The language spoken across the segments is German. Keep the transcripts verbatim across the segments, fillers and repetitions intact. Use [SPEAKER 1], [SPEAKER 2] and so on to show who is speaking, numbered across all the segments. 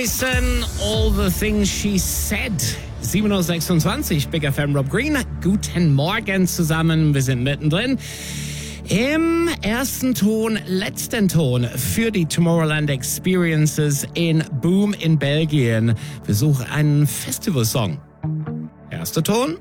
[SPEAKER 1] Morrison, All the Things She Said. sieben Uhr sechsundzwanzig, Big F M, Rob Green. Guten Morgen zusammen, wir sind mittendrin. Im ersten Ton, letzten Ton für die Tomorrowland Experiences in Boom in Belgien. Wir suchen einen Festivalsong. Erster Ton,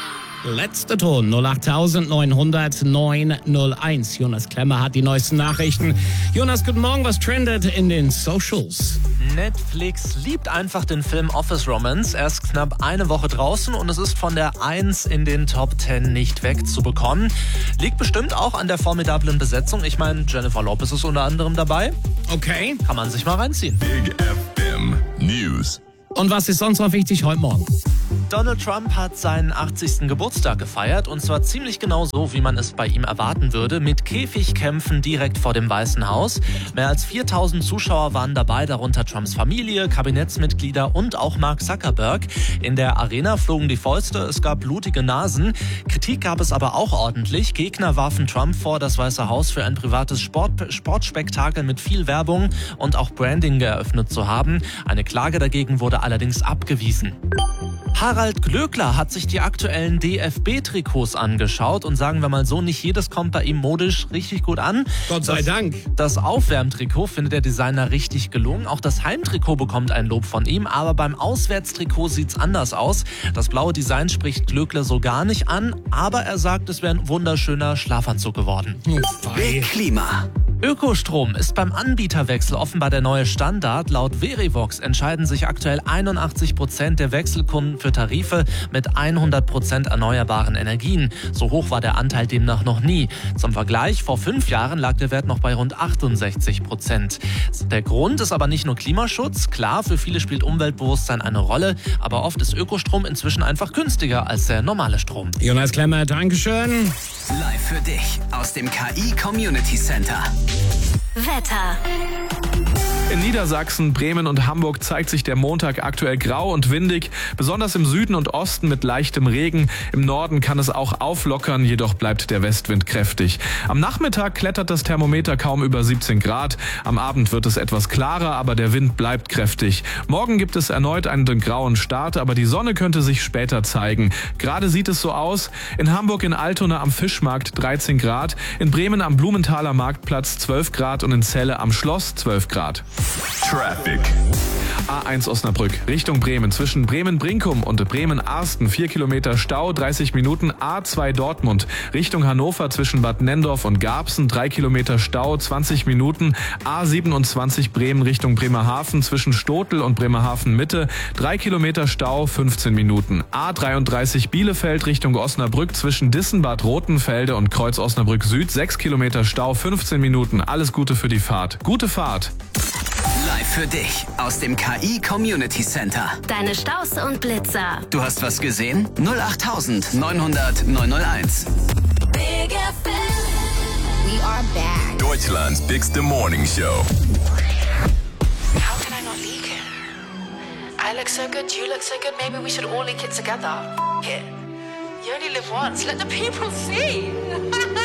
[SPEAKER 1] letzter Ton, null acht neun null null neun null eins. Jonas Klemmer hat die neuesten Nachrichten. Jonas, guten Morgen, was trendet in den Socials?
[SPEAKER 2] Netflix liebt einfach den Film Office Romance. Er ist knapp eine Woche draußen und es ist von der eins in den Top zehn nicht wegzubekommen. Liegt bestimmt auch an der formidablen Besetzung. Ich meine, Jennifer Lopez ist unter anderem dabei.
[SPEAKER 1] Okay.
[SPEAKER 2] Kann man sich mal reinziehen.
[SPEAKER 3] Big F M News.
[SPEAKER 1] Und was ist sonst noch wichtig heute Morgen?
[SPEAKER 2] Donald Trump hat seinen achtzigsten Geburtstag gefeiert und zwar ziemlich genau so, wie man es bei ihm erwarten würde, mit Käfigkämpfen direkt vor dem Weißen Haus. Mehr als viertausend Zuschauer waren dabei, darunter Trumps Familie, Kabinettsmitglieder und auch Mark Zuckerberg. In der Arena flogen die Fäuste, es gab blutige Nasen. Kritik gab es aber auch ordentlich. Gegner warfen Trump vor, das Weiße Haus für ein privates Sport, Sportspektakel mit viel Werbung und auch Branding geöffnet zu haben. Eine Klage dagegen wurde allerdings abgewiesen. Harald Glöckler hat sich die aktuellen D F B-Trikots angeschaut und sagen wir mal so, nicht jedes kommt bei ihm modisch richtig gut an.
[SPEAKER 1] Gott sei
[SPEAKER 2] das,
[SPEAKER 1] Dank.
[SPEAKER 2] Das Aufwärmtrikot findet der Designer richtig gelungen. Auch das Heimtrikot bekommt ein Lob von ihm, aber beim Auswärtstrikot sieht's anders aus. Das blaue Design spricht Glöckler so gar nicht an, aber er sagt, es wäre ein wunderschöner Schlafanzug geworden.
[SPEAKER 1] Big
[SPEAKER 4] Klima.
[SPEAKER 2] Ökostrom ist beim Anbieterwechsel offenbar der neue Standard. Laut Verivox entscheiden sich aktuell einundachtzig Prozent der Wechselkunden für Tarife mit hundert Prozent erneuerbaren Energien. So hoch war der Anteil demnach noch nie. Zum Vergleich, vor fünf Jahren lag der Wert noch bei rund achtundsechzig Prozent. Der Grund ist aber nicht nur Klimaschutz. Klar, für viele spielt Umweltbewusstsein eine Rolle, aber oft ist Ökostrom inzwischen einfach günstiger als der normale Strom.
[SPEAKER 1] Jonas Klemmer, Dankeschön.
[SPEAKER 4] Live für dich aus dem K I Community Center.
[SPEAKER 5] Wetter.
[SPEAKER 6] In Niedersachsen, Bremen und Hamburg zeigt sich der Montag aktuell grau und windig, besonders im Süden und Osten mit leichtem Regen. Im Norden kann es auch auflockern, jedoch bleibt der Westwind kräftig. Am Nachmittag klettert das Thermometer kaum über siebzehn Grad. Am Abend wird es etwas klarer, aber der Wind bleibt kräftig. Morgen gibt es erneut einen grauen Start, aber die Sonne könnte sich später zeigen. Gerade sieht es so aus. In Hamburg in Altona am Fischmarkt dreizehn Grad, in Bremen am Blumenthaler Marktplatz zwölf Grad und in Celle am Schloss zwölf Grad.
[SPEAKER 3] Traffic.
[SPEAKER 6] A eins Osnabrück Richtung Bremen zwischen Bremen-Brinkum und Bremen-Arsten vier Kilometer Stau, dreißig Minuten. A zwei Dortmund Richtung Hannover zwischen Bad Nendorf und Garbsen drei Kilometer Stau, zwanzig Minuten. A siebenundzwanzig Bremen Richtung Bremerhaven zwischen Stotel und Bremerhaven Mitte drei Kilometer Stau, fünfzehn Minuten. A dreiunddreißig Bielefeld Richtung Osnabrück zwischen Dissenbad Rothenfelde und Kreuz Osnabrück Süd sechs Kilometer Stau, fünfzehn Minuten. Alles Gute für die Fahrt. Gute Fahrt.
[SPEAKER 4] Live für dich aus dem K I Community Center.
[SPEAKER 5] Deine Staus und Blitzer.
[SPEAKER 4] Du hast was gesehen? null acht neun null null neun null eins.
[SPEAKER 5] Big F M. We are back.
[SPEAKER 3] Deutschland's bigste Morning Show.
[SPEAKER 7] How can I not leak it? I look so good, you look so good, maybe we should all leak it together. F it. You only live once, let the people see.